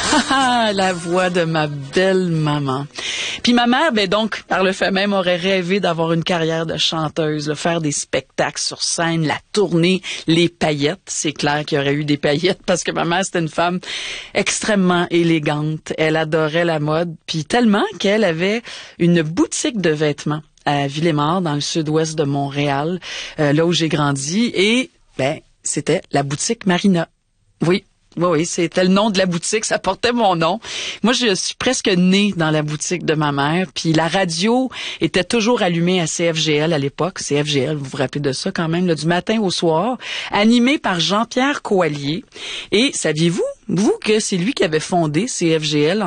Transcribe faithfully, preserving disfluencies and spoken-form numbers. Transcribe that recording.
Ah, la voix de ma belle maman. Puis ma mère, ben donc, par le fait même, aurait rêvé d'avoir une carrière de chanteuse, là, faire des spectacles sur scène, la tournée, les paillettes. C'est clair qu'il y aurait eu des paillettes parce que ma mère, c'était une femme extrêmement élégante. Elle adorait la mode, puis tellement qu'elle avait une boutique de vêtements à Villemort, dans le sud-ouest de Montréal, euh, là où j'ai grandi. Et, ben, c'était la boutique Marina. Oui. Oui, oui, c'était le nom de la boutique, ça portait mon nom. Moi, je suis presque née dans la boutique de ma mère, puis la radio était toujours allumée à C F G L à l'époque. C F G L, vous vous rappelez de ça quand même, là, du matin au soir, animée par Jean-Pierre Coallier. Et saviez-vous, vous, que c'est lui qui avait fondé C F G L